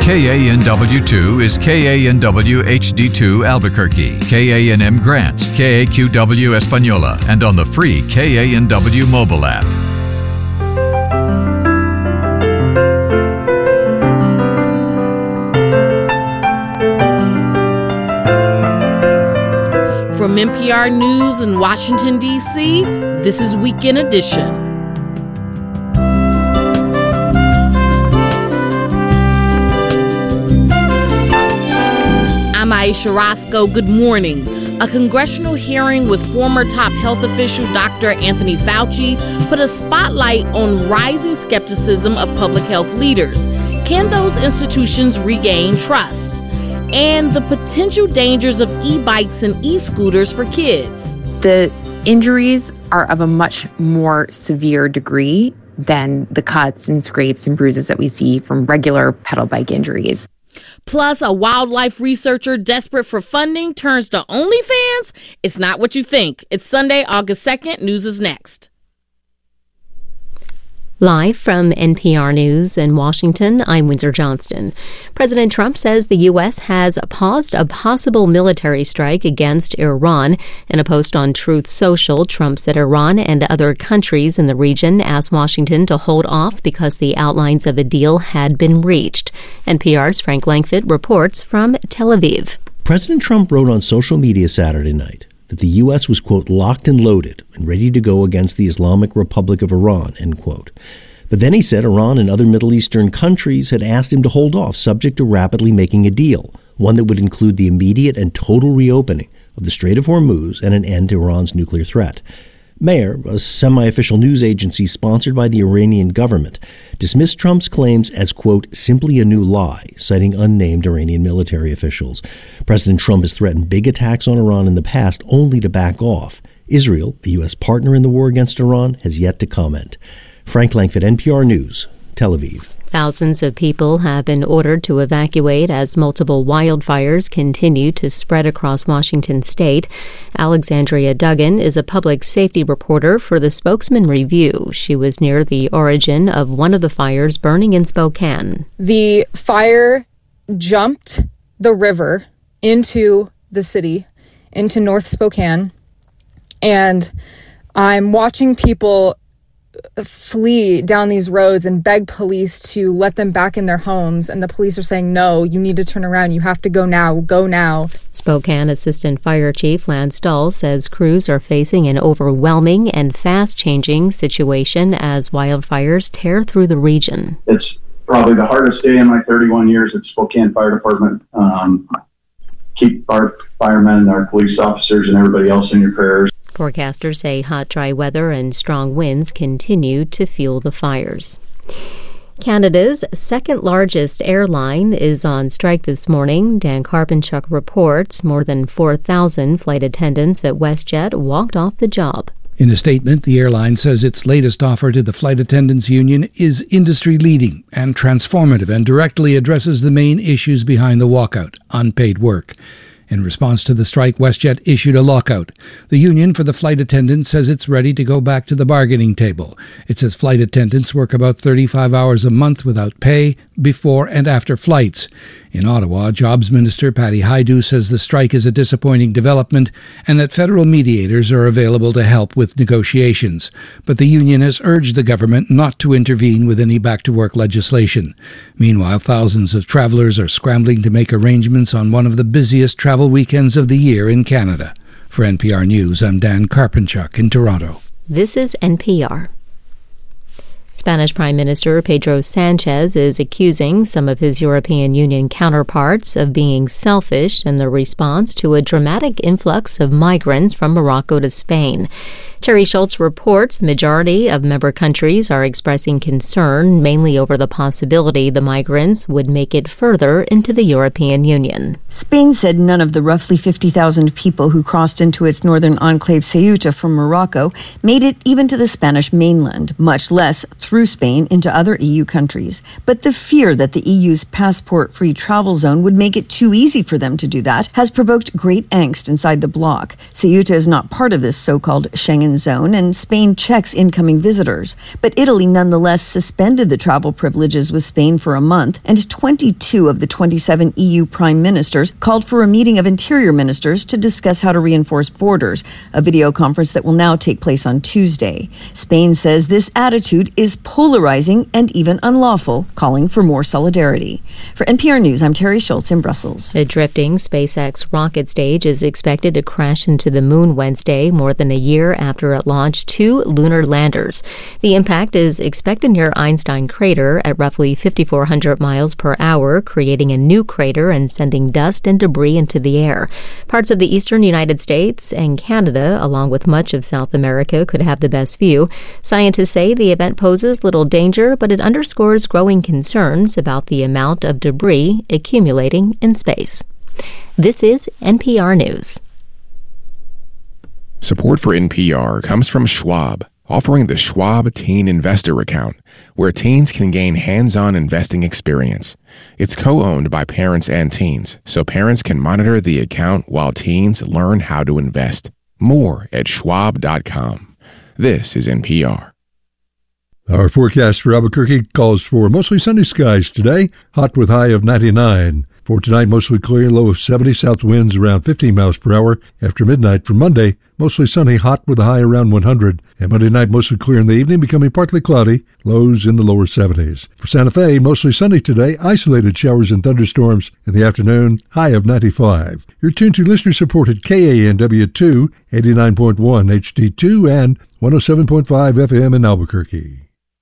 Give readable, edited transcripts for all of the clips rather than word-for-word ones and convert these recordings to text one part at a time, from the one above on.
KANW2 is KANW HD2 Albuquerque, KANM Grants, KAQW Española, and on the free KANW mobile app. From NPR News in Washington, D.C., this is Weekend Edition. I'm Aisha Roscoe. Good morning. A congressional hearing with former top health official Dr. Anthony Fauci put a spotlight on rising skepticism of public health leaders. Can those institutions regain trust? And the potential dangers of e-bikes and e-scooters for kids. The injuries are of a much more severe degree than the cuts and scrapes and bruises that we see from regular pedal bike injuries. Plus, a wildlife researcher desperate for funding turns to OnlyFans? It's not what you think. It's Sunday, August 2nd. News is next. Live from NPR News in Washington, I'm Windsor Johnston. President Trump says the U.S. has paused a possible military strike against Iran. In a post on Truth Social, Trump said Iran and other countries in the region asked Washington to hold off because the outlines of a deal had been reached. NPR's Frank Langfitt reports from Tel Aviv. President Trump wrote on social media Saturday night that the U.S. was, quote, locked and loaded and ready to go against the Islamic Republic of Iran, end quote. But then he said Iran and other Middle Eastern countries had asked him to hold off, subject to rapidly making a deal, one that would include the immediate and total reopening of the Strait of Hormuz and an end to Iran's nuclear threat. Mehr, a semi-official news agency sponsored by the Iranian government, dismissed Trump's claims as, quote, simply a new lie, citing unnamed Iranian military officials. President Trump has threatened big attacks on Iran in the past, only to back off. Israel, a U.S. partner in the war against Iran, has yet to comment. Frank Langfitt, NPR News, Tel Aviv. Thousands of people have been ordered to evacuate as multiple wildfires continue to spread across Washington state. Alexandria Duggan is a public safety reporter for the Spokesman Review. She was near the origin of one of the fires burning in Spokane. The fire jumped the river into the city, into North Spokane, and I'm watching people flee down these roads and beg police to let them back in their homes. And the police are saying, no, you need to turn around. You have to go now. Go now. Spokane Assistant Fire Chief Lance Dahl says crews are facing an overwhelming and fast-changing situation as wildfires tear through the region. It's probably the hardest day in my 31 years at Spokane Fire Department. Keep our firemen and our police officers and everybody else in your prayers. Forecasters say hot, dry weather and strong winds continue to fuel the fires. Canada's second-largest airline is on strike this morning. Dan Karpenchuk reports more than 4,000 flight attendants at WestJet walked off the job. In a statement, the airline says its latest offer to the Flight Attendants Union is industry-leading and transformative and directly addresses the main issues behind the walkout, unpaid work. In response to the strike, WestJet issued a lockout. The union for the flight attendants says it's ready to go back to the bargaining table. It says flight attendants work about 35 hours a month without pay before and after flights. In Ottawa, Jobs Minister Patty Hajdu says the strike is a disappointing development and that federal mediators are available to help with negotiations. But the union has urged the government not to intervene with any back-to-work legislation. Meanwhile, thousands of travelers are scrambling to make arrangements on one of the busiest travel weekends of the year in Canada. For NPR News, I'm Dan Karpenchuk in Toronto. This is NPR. Spanish Prime Minister Pedro Sanchez is accusing some of his European Union counterparts of being selfish in the response to a dramatic influx of migrants from Morocco to Spain. Terry Schultz reports the majority of member countries are expressing concern, mainly over the possibility the migrants would make it further into the European Union. Spain said none of the roughly 50,000 people who crossed into its northern enclave Ceuta from Morocco made it even to the Spanish mainland, much less through Spain into other EU countries. But the fear that the EU's passport-free travel zone would make it too easy for them to do that has provoked great angst inside the bloc. Ceuta is not part of this so-called Schengen Schengen zone, and Spain checks incoming visitors. But Italy nonetheless suspended the travel privileges with Spain for a month, and 22 of the 27 EU prime ministers called for a meeting of interior ministers to discuss how to reinforce borders, a video conference that will now take place on Tuesday. Spain says this attitude is polarizing and even unlawful, calling for more solidarity. For NPR News, I'm Terry Schultz in Brussels. The drifting SpaceX rocket stage is expected to crash into the moon Wednesday, more than a year after it launched 2 lunar landers. The impact is expected near Einstein crater at roughly 5,400 miles per hour, creating a new crater and sending dust and debris into the air. Parts of the eastern United States and Canada, along with much of South America, could have the best view. Scientists say the event poses little danger, but it underscores growing concerns about the amount of debris accumulating in space. This is NPR News. Support for NPR comes from Schwab, offering the Schwab Teen Investor Account, where teens can gain hands-on investing experience. It's co-owned by parents and teens, so parents can monitor the account while teens learn how to invest. More at schwab.com. This is NPR. Our forecast for Albuquerque calls for mostly sunny skies today, hot with high of 99. For tonight, mostly clear, low of 70, south winds around 15 miles per hour. After midnight for Monday, mostly sunny, hot with a high around 100. And Monday night, mostly clear in the evening, becoming partly cloudy, lows in the lower 70s. For Santa Fe, mostly sunny today, isolated showers and thunderstorms. In the afternoon, high of 95. You're tuned to listener-supported KANW2, 89.1 HD2, and 107.5 FM in Albuquerque.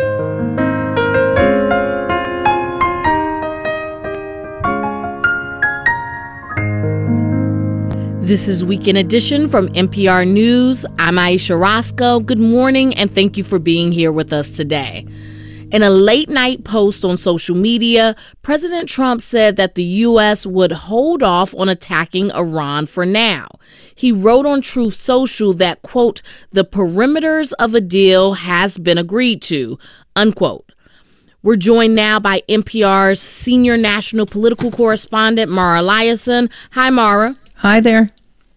This is Weekend Edition from NPR News. I'm Aisha Roscoe. Good morning, and thank you for being here with us today. In a late-night post on social media, President Trump said that the U.S. would hold off on attacking Iran for now. He wrote on Truth Social that, quote, the perimeters of a deal has been agreed to, unquote. We're joined now by NPR's senior national political correspondent, Mara Liasson. Hi, Mara. Hi there.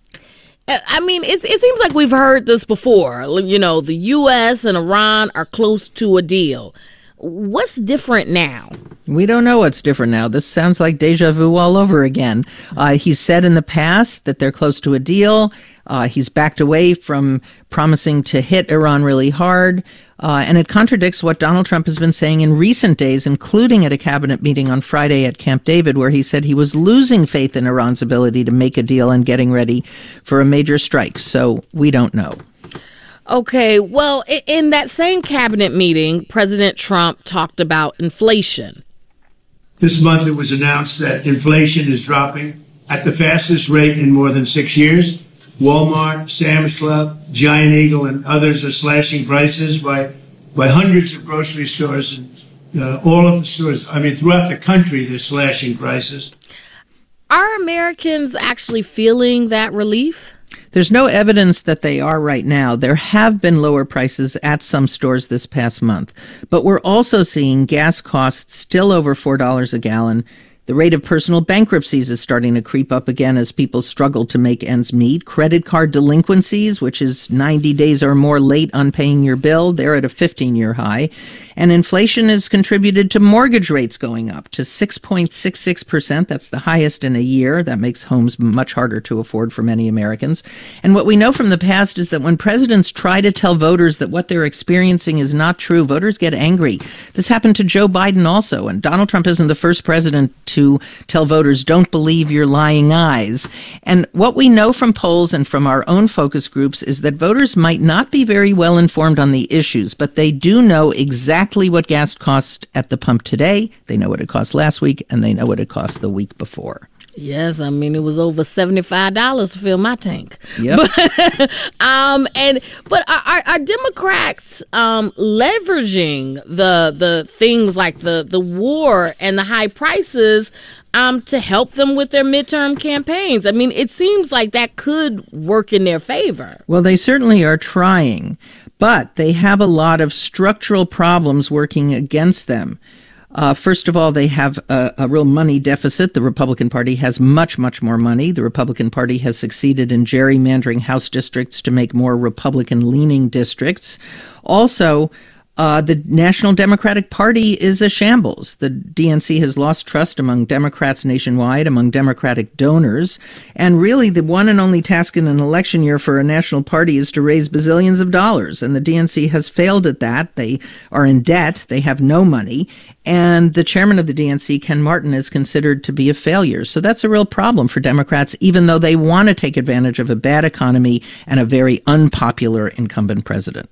I mean, it seems like we've heard this before. You know, the U.S. and Iran are close to a deal. What's different now? We don't know what's different now. This sounds like deja vu all over again. He said in the past that they're close to a deal. He's backed away from promising to hit Iran really hard. And it contradicts what Donald Trump has been saying in recent days, including at a cabinet meeting on Friday at Camp David, where he said he was losing faith in Iran's ability to make a deal and getting ready for a major strike. So we don't know. Okay, well, in that same cabinet meeting, President Trump talked about inflation. This month it was announced that inflation is dropping at the fastest rate in more than 6 years. Walmart, Sam's Club, Giant Eagle, and others are slashing prices by hundreds of grocery stores and all of the stores. I mean, throughout the country, they're slashing prices. Are Americans actually feeling that relief? There's no evidence that they are right now. There have been lower prices at some stores this past month, but we're also seeing gas costs still over $4 a gallon. The rate of personal bankruptcies is starting to creep up again as people struggle to make ends meet. Credit card delinquencies, which is 90 days or more late on paying your bill, they're at a 15-year high. And inflation has contributed to mortgage rates going up to 6.66%. That's the highest in a year. That makes homes much harder to afford for many Americans. And what we know from the past is that when presidents try to tell voters that what they're experiencing is not true, voters get angry. This happened to Joe Biden also. And Donald Trump isn't the first president to tell voters, don't believe your lying eyes. And what we know from polls and from our own focus groups is that voters might not be very well informed on the issues, but they do know exactly what gas costs at the pump today. They know what it cost last week, and they know what it cost the week before. Yes, I mean, it was over $75 to fill my tank. Yep. But are Democrats leveraging the things like the war and the high prices to help them with their midterm campaigns? I mean, it seems like that could work in their favor. Well, they certainly are trying, but they have a lot of structural problems working against them. First of all, they have a real money deficit. The Republican Party has much, much more money. The Republican Party has succeeded in gerrymandering House districts to make more Republican-leaning districts. Also, the National Democratic Party is a shambles. The DNC has lost trust among Democrats nationwide, among Democratic donors. And really, the one and only task in an election year for a national party is to raise bazillions of dollars. And the DNC has failed at that. They are in debt. They have no money. And the chairman of the DNC, Ken Martin, is considered to be a failure. So that's a real problem for Democrats, even though they want to take advantage of a bad economy and a very unpopular incumbent president.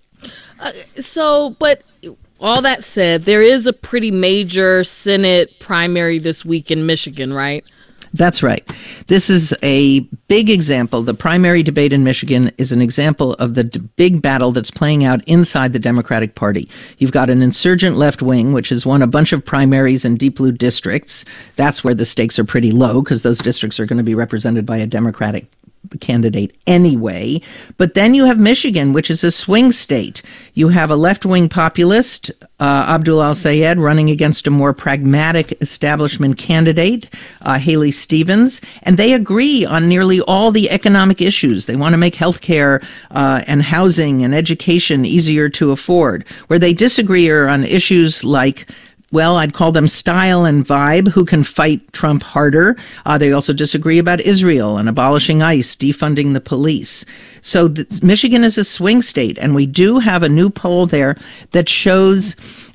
But all that said, there is a pretty major Senate primary this week in Michigan, right? That's right. This is a big example. The primary debate in Michigan is an example of the big battle that's playing out inside the Democratic Party. You've got an insurgent left wing, which has won a bunch of primaries in deep blue districts. That's where the stakes are pretty low because those districts are going to be represented by a Democratic candidate anyway. But then you have Michigan, which is a swing state. You have a left-wing populist, Abdul Al-Sayed, running against a more pragmatic establishment candidate, Haley Stevens, and they agree on nearly all the economic issues. They want to make healthcare and housing and education easier to afford. Where they disagree are on issues like, well, I'd call them style and vibe. Who can fight Trump harder? They also disagree about Israel and abolishing ICE, defunding the police. So Michigan is a swing state, and we do have a new poll there that shows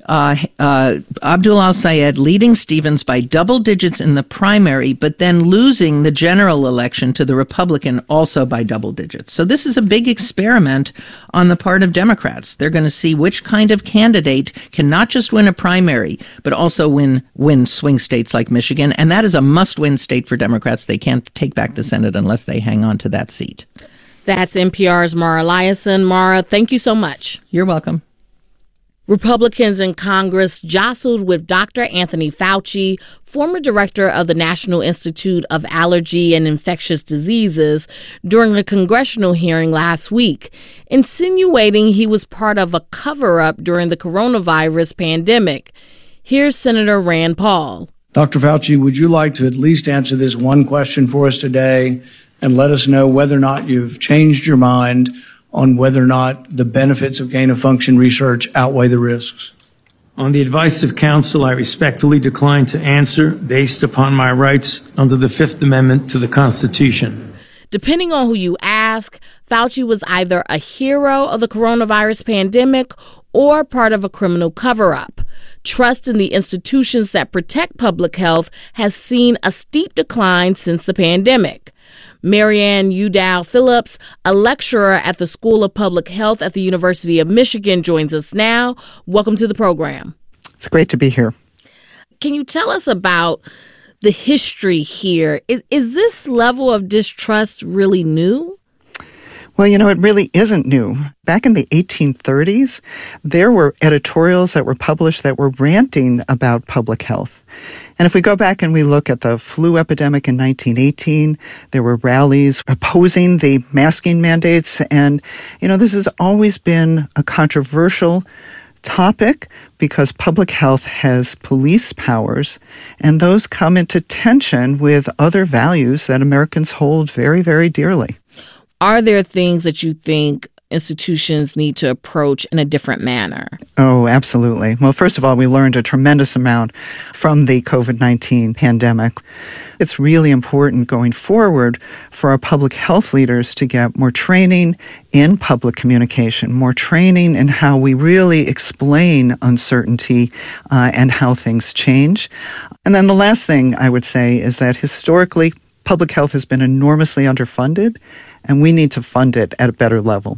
Abdul Al-Sayed leading Stevens by double digits in the primary, but then losing the general election to the Republican also by double digits. So this is a big experiment on the part of Democrats. They're going to see which kind of candidate can not just win a primary, but also win swing states like Michigan. And that is a must-win state for Democrats. They can't take back the Senate unless they hang on to that seat. That's NPR's Mara Liasson. Mara, thank you so much. You're welcome. Republicans in Congress jostled with Dr. Anthony Fauci, former director of the National Institute of Allergy and Infectious Diseases, during a congressional hearing last week, insinuating he was part of a cover-up during the coronavirus pandemic. Here's Senator Rand Paul. Dr. Fauci, would you like to at least answer this one question for us today and let us know whether or not you've changed your mind on whether or not the benefits of gain-of-function research outweigh the risks? On the advice of counsel, I respectfully decline to answer based upon my rights under the Fifth Amendment to the Constitution. Depending on who you ask, Fauci was either a hero of the coronavirus pandemic or part of a criminal cover-up. Trust in the institutions that protect public health has seen a steep decline since the pandemic. Marianne Udall Phillips, a lecturer at the School of Public Health at the University of Michigan, joins us now. Welcome to the program. It's great to be here. Can you tell us about the history here? Is this level of distrust really new? Well, it really isn't new. Back in the 1830s, there were editorials that were published that were ranting about public health. And if we go back and we look at the flu epidemic in 1918, there were rallies opposing the masking mandates. And, this has always been a controversial topic because public health has police powers, and those come into tension with other values that Americans hold very, very dearly. Are there things that you think institutions need to approach in a different manner? Oh, absolutely. Well, first of all, we learned a tremendous amount from the COVID-19 pandemic. It's really important going forward for our public health leaders to get more training in public communication, more training in how we really explain uncertainty and how things change. And then the last thing I would say is that historically, public health has been enormously underfunded, and we need to fund it at a better level.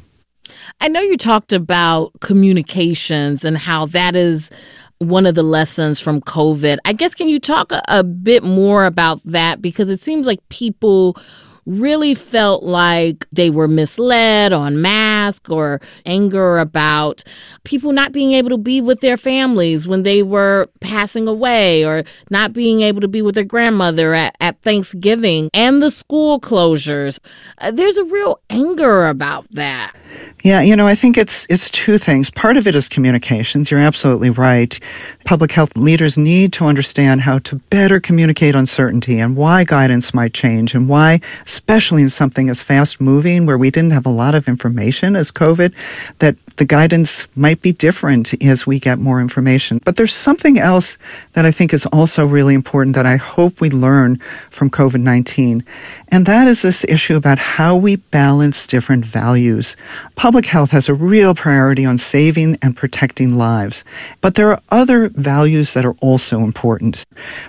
I know you talked about communications and how that is one of the lessons from COVID. I guess, can you talk a bit more about that? Because it seems like people really felt like they were misled on masks, or anger about people not being able to be with their families when they were passing away, or not being able to be with their grandmother at Thanksgiving, and the school closures. There's a real anger about that. Yeah, I think it's two things. Part of it is communications. You're absolutely right. Public health leaders need to understand how to better communicate uncertainty and why guidance might change and why, especially in something as fast-moving where we didn't have a lot of information as COVID, that the guidance might be different as we get more information. But there's something else that I think is also really important that I hope we learn from COVID-19, and that is this issue about how we balance different values. Public health has a real priority on saving and protecting lives, but there are other values that are also important.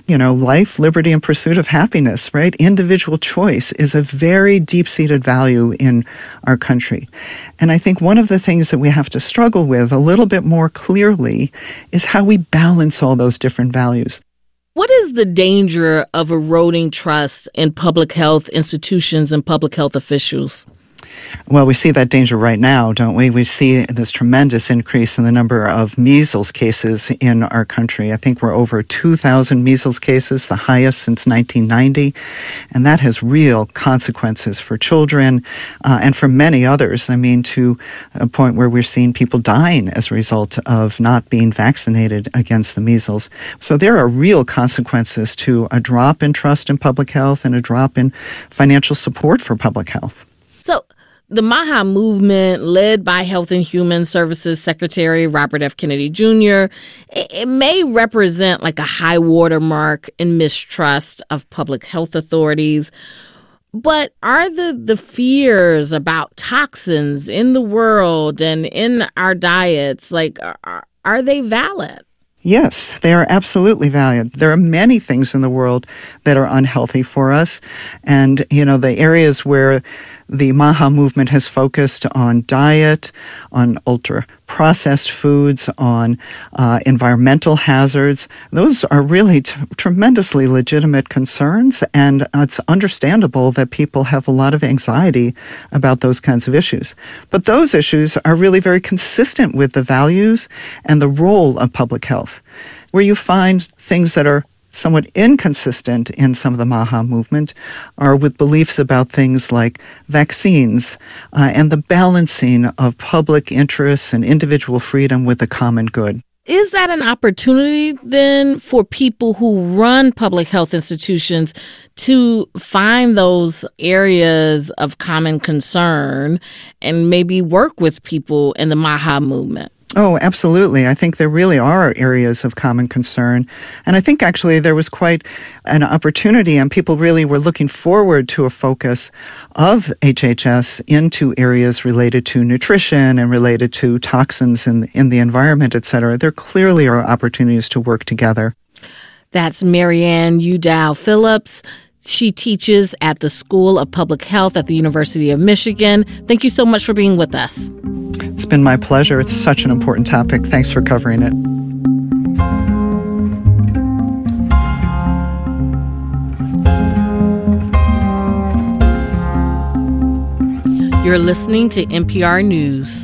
Life, liberty, and pursuit of happiness, right? Individual choice is a very deep-seated value in our country. And I think one of the things that we have to struggle with a little bit more clearly is how we balance all those different values. What is the danger of eroding trust in public health institutions and public health officials? Well, we see that danger right now, don't we? We see this tremendous increase in the number of measles cases in our country. I think we're over 2,000 measles cases, the highest since 1990. And that has real consequences for children and for many others. I mean, to a point where we're seeing people dying as a result of not being vaccinated against the measles. So there are real consequences to a drop in trust in public health and a drop in financial support for public health. So the MAHA movement, led by Health and Human Services Secretary Robert F. Kennedy Jr., it may represent like a high watermark in mistrust of public health authorities. But are the fears about toxins in the world and in our diets, are they valid? Yes, they are absolutely valid. There are many things in the world that are unhealthy for us. And, the areas where the MAHA movement has focused on diet, on ultra-processed foods, on environmental hazards, those are really tremendously legitimate concerns. And it's understandable that people have a lot of anxiety about those kinds of issues. But those issues are really very consistent with the values and the role of public health. Where you find things that are somewhat inconsistent in some of the MAHA movement are with beliefs about things like vaccines and the balancing of public interests and individual freedom with the common good. Is that an opportunity then for people who run public health institutions to find those areas of common concern and maybe work with people in the MAHA movement? Oh, absolutely. I think there really are areas of common concern. And I think actually there was quite an opportunity, and people really were looking forward to a focus of HHS into areas related to nutrition and related to toxins in the environment, et cetera. There clearly are opportunities to work together. That's Marianne Udall Phillips. She teaches at the School of Public Health at the University of Michigan. Thank you so much for being with us. It's been my pleasure. It's such an important topic. Thanks for covering it. You're listening to NPR News.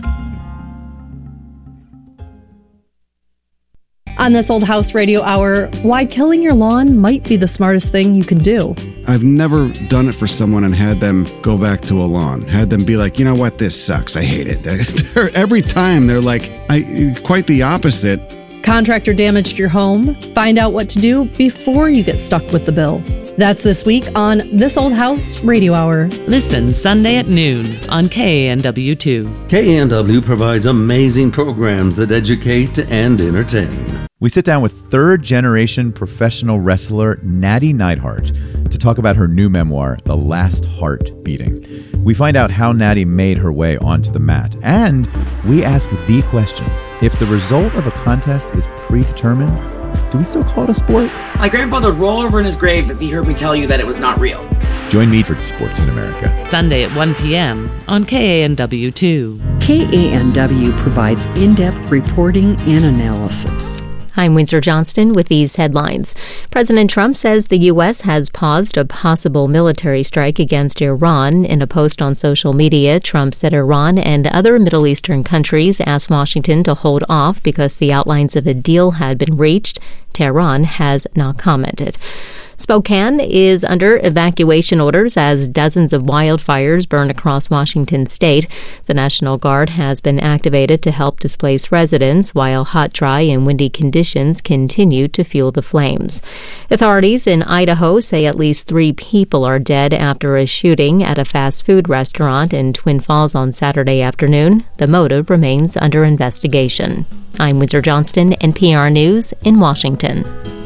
On This Old House Radio Hour, why killing your lawn might be the smartest thing you can do. I've never done it for someone and had them go back to a lawn. Had them be like, you know what, this sucks. I hate it. Every time they're like, quite the opposite. Contractor damaged your home? Find out what to do before you get stuck with the bill. That's this week on This Old House Radio Hour. Listen Sunday at noon on KANW2. KANW provides amazing programs that educate and entertain. We sit down with third-generation professional wrestler Natty Neidhart to talk about her new memoir, The Last Heart Beating. We find out how Natty made her way onto the mat, and we ask the question, if the result of a contest is predetermined, do we still call it a sport? My grandfather would roll over in his grave if he heard me tell you that it was not real. Join me for Sports in America. Sunday at 1 p.m. on KANW2. KANW provides in-depth reporting and analysis. I'm Windsor Johnston with these headlines. President Trump says the U.S. has paused a possible military strike against Iran. In a post on social media, Trump said Iran and other Middle Eastern countries asked Washington to hold off because the outlines of a deal had been reached. Tehran has not commented. Spokane is under evacuation orders as dozens of wildfires burn across Washington state. The National Guard has been activated to help displace residents while hot, dry, and windy conditions continue to fuel the flames. Authorities in Idaho say at least 3 people are dead after a shooting at a fast food restaurant in Twin Falls on Saturday afternoon. The motive remains under investigation. I'm Windsor Johnston, NPR News in Washington.